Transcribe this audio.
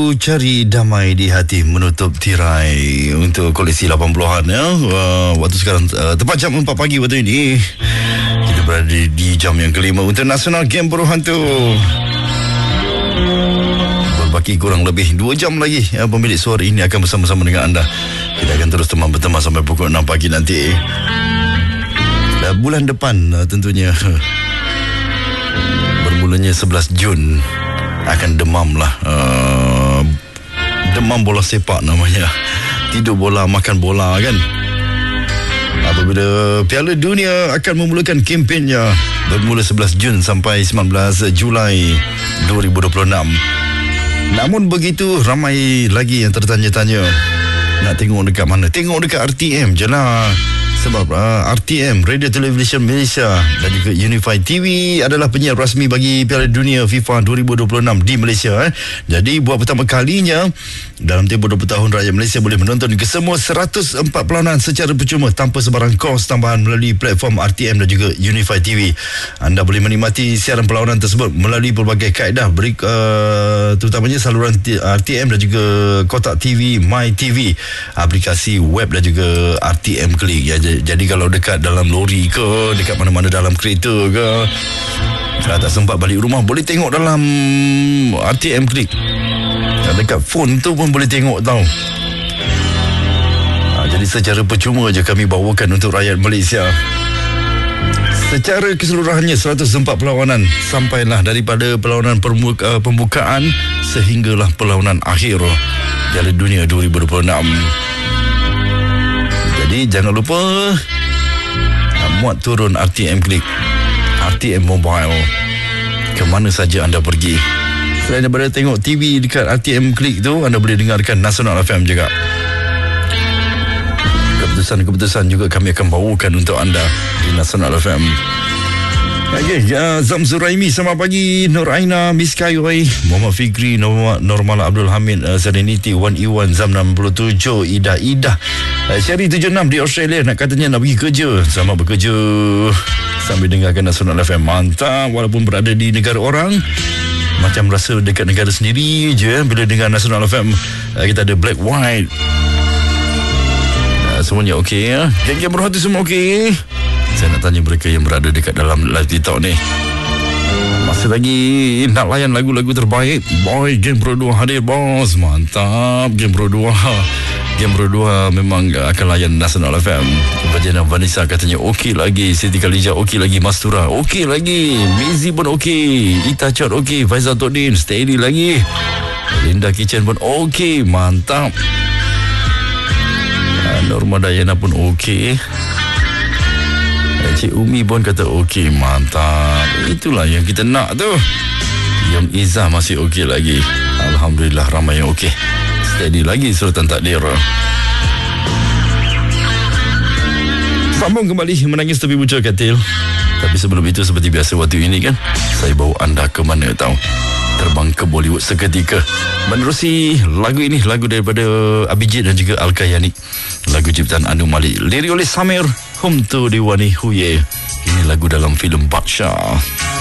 Cari damai di hati menutup tirai untuk koleksi 80-an ya. Waktu sekarang tepat jam 4 pagi waktu ini. Kita berada di jam yang kelima untuk Nasional Game Berhantu. Berbaki kurang lebih 2 jam lagi ya, pemilik suara ini akan bersama-sama dengan anda. Kita akan terus teman-teman sampai pukul 6 pagi nanti. Bulan depan tentunya bermulanya 11 Jun akan demam lah. Demam bola sepak namanya. Tidur bola, makan bola kan. Apabila Piala Dunia akan memulakan kempennya bermula 11 Jun sampai 19 Julai 2026. Namun begitu ramai lagi yang tertanya-tanya, nak tengok dekat mana? Tengok dekat RTM je lah. Sebab RTM, Radio Television Malaysia dan juga Unify TV adalah penyiar rasmi bagi Piala Dunia FIFA 2026 di Malaysia. Jadi buat pertama kalinya dalam tempoh 20 tahun rakyat Malaysia boleh menonton kesemua 104 perlawanan secara percuma tanpa sebarang kos tambahan melalui platform RTM dan juga Unify TV. Anda boleh menikmati siaran perlawanan tersebut melalui pelbagai kaedah terutamanya saluran RTM dan juga kotak TV My TV, aplikasi web dan juga RTM Klik ya. Jadi kalau dekat dalam lori ke, dekat mana-mana dalam kereta ke, kalau tak sempat balik rumah, boleh tengok dalam RTM Klik. Dekat phone tu pun boleh tengok tau. Jadi secara percuma je kami bawakan untuk rakyat Malaysia. Secara keseluruhannya 104 perlawanan, sampailah daripada perlawanan pembukaan sehinggalah perlawanan akhir Piala Dunia 2026. Jadi jangan lupa muat turun RTM Klik, RTM Mobile, ke mana saja anda pergi. Selain daripada tengok TV dekat RTM Klik tu, anda boleh dengarkan Nasional FM juga. Keputusan juga kami akan bawakan untuk anda di Nasional FM. Okay, Zam Zuraimi, selamat pagi. Nur Aina, Miss Kayoi, Muhammad Fikri, Normal Abdul Hamid, Serenity 1E1, Zam 67, Ida Syari 76 di Australia, nak katanya nak pergi kerja. Selamat bekerja sambil dengarkan Nasional FM. Mantap, walaupun berada di negara orang, macam rasa dekat negara sendiri je bila dengar Nasional FM. Kita ada Black White, semuanya okey ya. Geng-geng berhati semua okey. Saya nak tanya mereka yang berada dekat dalam live TikTok ni, masih lagi nak layan lagu-lagu terbaik? Boy, Game Pro 2 hadir bos. Mantap, Game Pro 2. Game Pro 2 memang akan layan Nasional FM. Vajana Vanessa katanya okey lagi. Siti Khalijah okey lagi. Mastura okey lagi. Mizi pun okey. Ita Chot okey. Faizal Todin steady lagi. Linda Kitchen pun okey. Mantap. Norma Dayana pun okey. Cik Umi pun kata okey. Mantap. Itulah yang kita nak tu. Yang Izzah masih okey lagi. Alhamdulillah, ramai yang okey. Steady lagi Sultan Takdir. Sambung kembali menangis tepi bucur katil. Tapi sebelum itu, seperti biasa waktu ini kan, saya bawa anda ke mana tahu? Terbang ke Bollywood seketika. Menerusi lagu ini, lagu daripada Abhijit dan juga Al-Kayani. Lagu ciptaan Anu Malik, lirik oleh Samir, Hum Tu Diwani Huye. Ini lagu dalam filem Badshah.